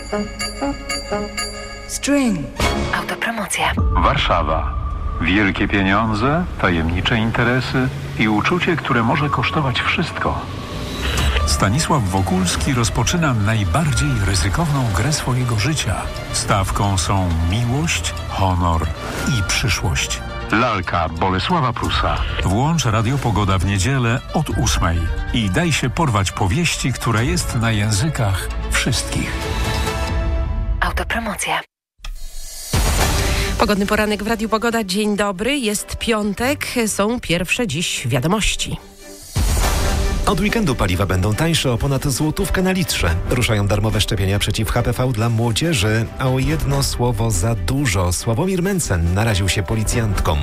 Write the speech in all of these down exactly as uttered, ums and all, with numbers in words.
String. Autopromocja. Warszawa. Wielkie pieniądze, tajemnicze interesy i uczucie, które może kosztować wszystko. Stanisław Wokulski rozpoczyna najbardziej ryzykowną grę swojego życia. Stawką są miłość, honor i przyszłość. Lalka Bolesława Prusa. Włącz Radio Pogoda w niedzielę od ósmej i daj się porwać powieści, która jest na językach wszystkich. Autopromocja. Pogodny poranek w Radiu Pogoda. Dzień dobry, jest piątek, są pierwsze dziś wiadomości. Od weekendu paliwa będą tańsze o ponad złotówkę na litrze. Ruszają darmowe szczepienia przeciw H P V dla młodzieży, a o jedno słowo za dużo. Sławomir Mencen naraził się policjantkom.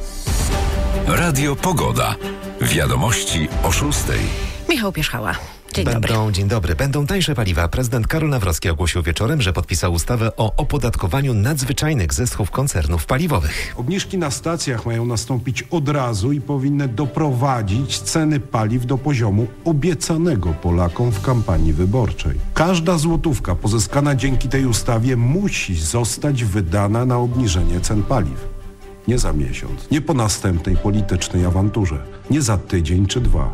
Radio Pogoda. Wiadomości o szóstej. Michał Pierzchała. Dzień Będą, dobry. Dzień dobry. Będą tańsze paliwa. Prezydent Karol Nawrocki ogłosił wieczorem, że podpisał ustawę o opodatkowaniu nadzwyczajnych zysków koncernów paliwowych. Obniżki na stacjach mają nastąpić od razu i powinny doprowadzić ceny paliw do poziomu obiecanego Polakom w kampanii wyborczej. Każda złotówka pozyskana dzięki tej ustawie musi zostać wydana na obniżenie cen paliw. Nie za miesiąc, nie po następnej politycznej awanturze, nie za tydzień czy dwa.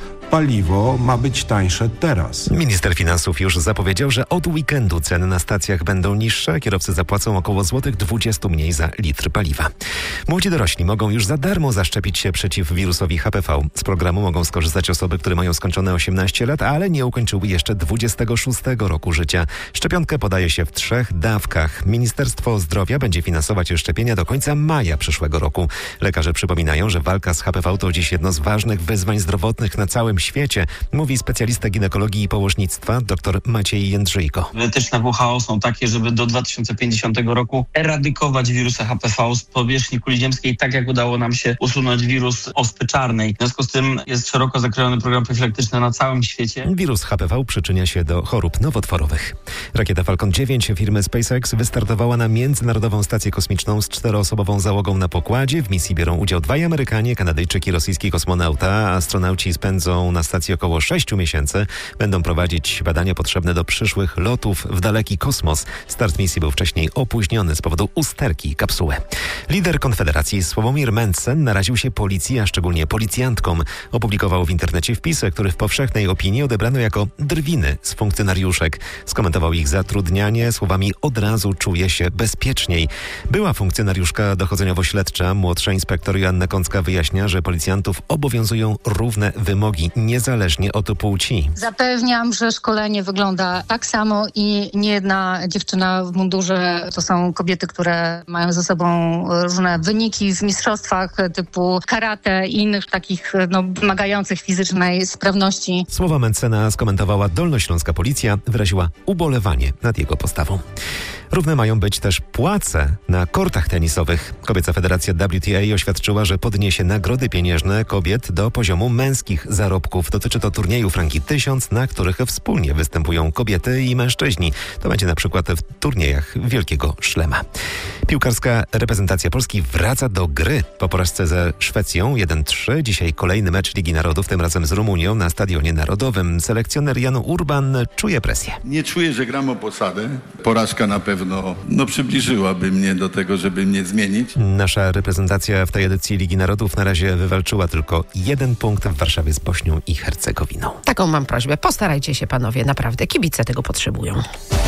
Paliwo ma być tańsze teraz. Minister finansów już zapowiedział, że od weekendu ceny na stacjach będą niższe. Kierowcy zapłacą około złotych dwadzieścia mniej za litr paliwa. Młodzi dorośli mogą już za darmo zaszczepić się przeciw wirusowi H P V. Z programu mogą skorzystać osoby, które mają skończone osiemnaście lat, ale nie ukończyły jeszcze dwudziestego szóstego roku życia. Szczepionkę podaje się w trzech dawkach. Ministerstwo Zdrowia będzie finansować szczepienia do końca maja przyszłego roku. Lekarze przypominają, że walka z H P V to dziś jedno z ważnych wyzwań zdrowotnych na całym świecie, mówi specjalista ginekologii i położnictwa dr Maciej Jędrzejko. Wytyczne W H O są takie, żeby do dwa tysiące pięćdziesiątego roku eradykować wirusa H P V z powierzchni kuli ziemskiej, tak jak udało nam się usunąć wirus ospy czarnej. W związku z tym jest szeroko zakrojony program profilaktyczny na całym świecie. Wirus H P V przyczynia się do chorób nowotworowych. Rakieta Falcon dziewięć firmy SpaceX wystartowała na Międzynarodową Stację Kosmiczną z czteroosobową załogą na pokładzie. W misji biorą udział dwaj Amerykanie, Kanadyjczyk i rosyjski kosmonauta. Astronauci spędzą na stacji około sześciu miesięcy. Będą prowadzić badania potrzebne do przyszłych lotów w daleki kosmos. Start misji był wcześniej opóźniony z powodu usterki kapsuły. Lider Konfederacji Sławomir Mencen naraził się policji, a szczególnie policjantkom. Opublikował w internecie wpis, który w powszechnej opinii odebrano jako drwiny z funkcjonariuszek. Skomentował ich zatrudnianie słowami: od razu czuję się bezpieczniej. Była funkcjonariuszka dochodzeniowo-śledcza, młodsza inspektor Joanna Kącka wyjaśnia, że policjantów obowiązują równe wymogi, niezależnie od płci. Zapewniam, że szkolenie wygląda tak samo i niejedna dziewczyna w mundurze to są kobiety, które mają ze sobą różne wyniki w mistrzostwach typu karate i innych takich no, wymagających fizycznej sprawności. Słowa Mencena skomentowała dolnośląska policja, wyraziła ubolewanie nad jego postawą. Równe mają być też płace na kortach tenisowych. Kobieca Federacja W T A oświadczyła, że podniesie nagrody pieniężne kobiet do poziomu męskich zarobków. Dotyczy to turniejów rangi tysiąc, na których wspólnie występują kobiety i mężczyźni. To będzie na przykład w turniejach Wielkiego Szlema. Piłkarska reprezentacja Polski wraca do gry po porażce ze Szwecją jeden trzy. Dzisiaj kolejny mecz Ligi Narodów, tym razem z Rumunią na Stadionie Narodowym. Selekcjoner Jan Urban czuje presję. Nie czuję, że gram o posadę. Porażka na pewno no, przybliżyłaby mnie do tego, żeby mnie zmienić. Nasza reprezentacja w tej edycji Ligi Narodów na razie wywalczyła tylko jeden punkt w Warszawie z Bośnią i Hercegowiną. Taką mam prośbę. Postarajcie się panowie, naprawdę. Kibice tego potrzebują.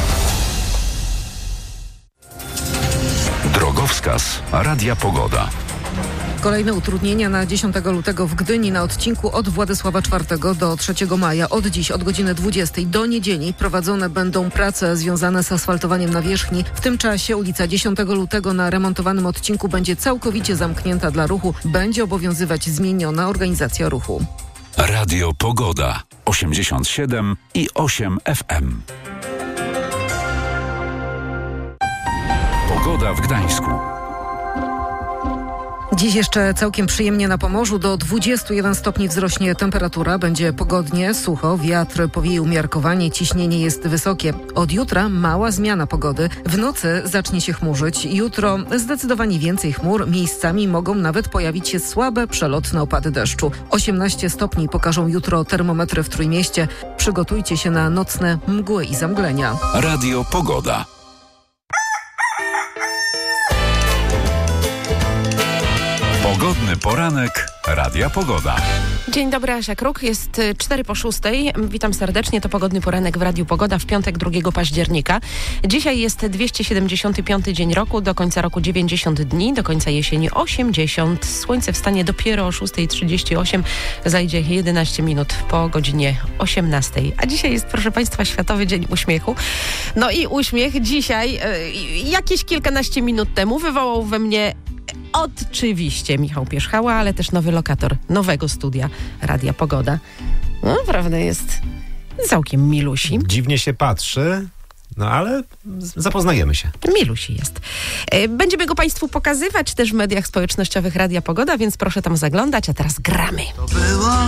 Drogowskaz Radia Pogoda. Kolejne utrudnienia na dziesiątego lutego w Gdyni na odcinku od Władysława czwartego do trzeciego maja. Od dziś od godziny dwudziestej do niedzieli prowadzone będą prace związane z asfaltowaniem nawierzchni. W tym czasie ulica dziesiątego lutego na remontowanym odcinku będzie całkowicie zamknięta dla ruchu. Będzie obowiązywać zmieniona organizacja ruchu. Radio Pogoda osiemdziesiąt siedem i osiem F M. Pogoda w Gdańsku. Dziś jeszcze całkiem przyjemnie na Pomorzu. Do dwudziestu jeden stopni wzrośnie temperatura. Będzie pogodnie, sucho, wiatr powieje umiarkowanie, ciśnienie jest wysokie. Od jutra mała zmiana pogody. W nocy zacznie się chmurzyć. Jutro zdecydowanie więcej chmur. Miejscami mogą nawet pojawić się słabe, przelotne opady deszczu. osiemnaście stopni pokażą jutro termometry w Trójmieście. Przygotujcie się na nocne mgły i zamglenia. Radio Pogoda. Pogodny poranek Radia Pogoda. Dzień dobry, Asia Kruk. Jest cztery po szóstej. Witam serdecznie. To Pogodny Poranek w Radiu Pogoda w piątek drugiego października. Dzisiaj jest dwieście siedemdziesiąty piąty dzień roku, do końca roku dziewięćdziesiąt dni, do końca jesieni osiemdziesiąt. Słońce wstanie dopiero o szósta trzydzieści osiem, zajdzie jedenaście minut po godzinie osiemnastej. A dzisiaj jest, proszę Państwa, Światowy Dzień Uśmiechu. No i uśmiech dzisiaj, yy, jakieś kilkanaście minut temu wywołał we mnie oczywiście Michał Pierzchała, ale też nowy lokator nowego studia Radia Pogoda. No, prawda, jest całkiem milusi. Dziwnie się patrzy, no ale zapoznajemy się. Milusi jest. Będziemy go Państwu pokazywać też w mediach społecznościowych Radia Pogoda, więc proszę tam zaglądać, a teraz gramy.